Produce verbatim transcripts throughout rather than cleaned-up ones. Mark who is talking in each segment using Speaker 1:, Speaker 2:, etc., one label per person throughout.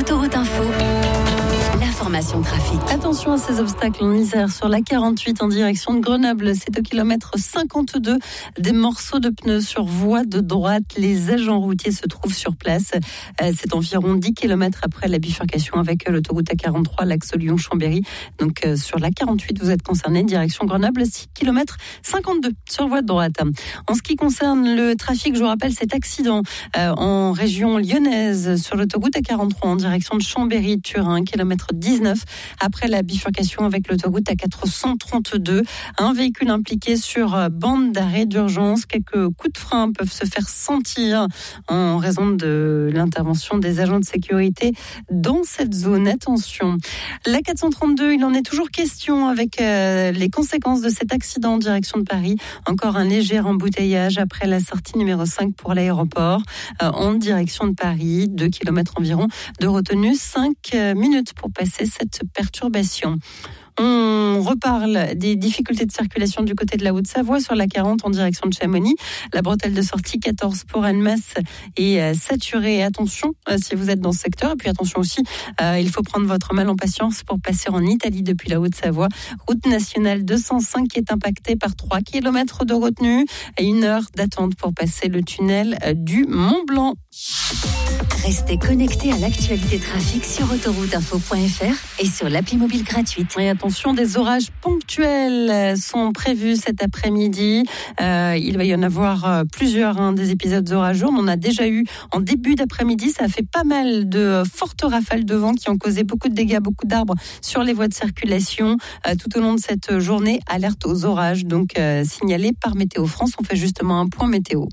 Speaker 1: Autoroute Info, l'information trafic.
Speaker 2: Attention à ces obstacles en Isère sur la quarante-huit en direction de Grenoble. C'est au kilomètre cinquante-deux. Des morceaux de pneus sur voie de droite. Les agents routiers se trouvent sur place. C'est environ dix kilomètres après la bifurcation avec l'autoroute A quarante-trois, l'axe Lyon-Chambéry. Donc sur la quarante-huit, vous êtes concerné direction Grenoble, six kilomètres cinquante-deux sur voie de droite. En ce qui concerne le trafic, je vous rappelle cet accident en région lyonnaise sur l'autoroute A quarante-trois en direction de Chambéry-Turin, kilomètre dix-neuf, après la bifurcation avec l'autoroute A quatre cent trente-deux. Un véhicule impliqué sur bande d'arrêt d'urgence. Quelques coups de frein peuvent se faire sentir en raison de l'intervention des agents de sécurité dans cette zone. Attention. La quatre cent trente-deux, il en est toujours question avec euh, les conséquences de cet accident en direction de Paris. Encore un léger embouteillage après la sortie numéro cinq pour l'aéroport euh, en direction de Paris. deux kilomètres environ de retenue, cinq minutes pour passer cette perturbation. On reparle des difficultés de circulation du côté de la Haute-Savoie sur la quarante en direction de Chamonix. La bretelle de sortie quatorze pour Annemasse est saturée. Attention euh, si vous êtes dans ce secteur. Et puis attention aussi, euh, il faut prendre votre mal en patience pour passer en Italie depuis la Haute-Savoie. Route nationale deux cent cinq qui est impactée par trois kilomètres de retenue et une heure d'attente pour passer le tunnel du Mont-Blanc.
Speaker 1: Restez connectés à l'actualité trafic sur autoroute info point f r et sur l'appli mobile gratuite.
Speaker 2: Et attention, des orages ponctuels sont prévus cet après-midi. Euh, il va y en avoir euh, plusieurs, hein, des épisodes orageux. On en a déjà eu en début d'après-midi. Ça a fait pas mal de fortes rafales de vent qui ont causé beaucoup de dégâts, beaucoup d'arbres sur les voies de circulation. Euh, tout au long de cette journée, alerte aux orages, donc euh, signalé par Météo France. On fait justement un point météo.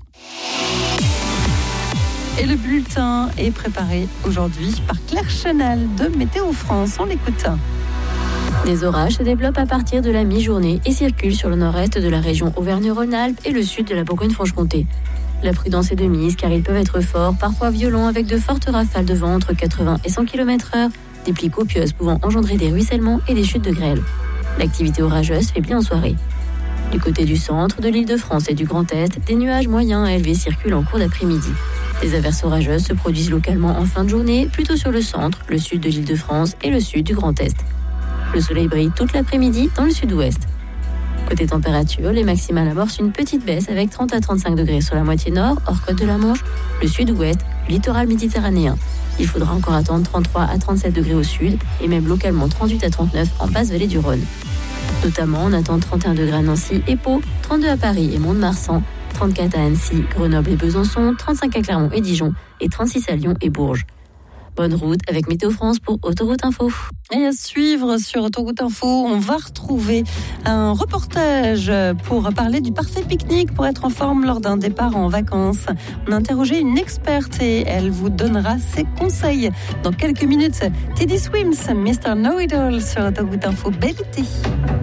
Speaker 2: Et le bulletin est préparé aujourd'hui par Claire Chenal de Météo France. On l'écoute.
Speaker 3: Des orages se développent à partir de la mi-journée et circulent sur le nord-est de la région Auvergne-Rhône-Alpes et le sud de la Bourgogne-Franche-Comté. La prudence est de mise car ils peuvent être forts, parfois violents, avec de fortes rafales de vent entre quatre-vingts et cent kilomètres heure, des pluies copieuses pouvant engendrer des ruissellements et des chutes de grêle. L'activité orageuse faiblit en soirée. Du côté du centre, de l'Île-de-France et du Grand Est, des nuages moyens à élevés circulent en cours d'après-midi. Des averses orageuses se produisent localement en fin de journée, plutôt sur le centre, le sud de l'Île-de-France et le sud du Grand Est. Le soleil brille toute l'après-midi dans le sud-ouest. Côté température, les maximales amorcent une petite baisse avec trente à trente-cinq degrés sur la moitié nord, hors côte de la Manche, le sud-ouest, littoral méditerranéen. Il faudra encore attendre trente-trois à trente-sept degrés au sud et même localement trente-huit à trente-neuf en basse vallée du Rhône. Notamment, on attend trente et un degrés à Nancy et Pau, trente-deux à Paris et Mont-de-Marsan, trente-quatre à Annecy, Grenoble et Besançon, trente-cinq à Clermont et Dijon et trente-six à Lyon et Bourges. Bonne route avec Météo France pour Autoroute Info.
Speaker 2: Et à suivre sur Autoroute Info, on va retrouver un reportage pour parler du parfait pique-nique pour être en forme lors d'un départ en vacances. On a interrogé une experte et elle vous donnera ses conseils. Dans quelques minutes, Teddy Swims, mister Know-It-All sur Autoroute Info. Belle été.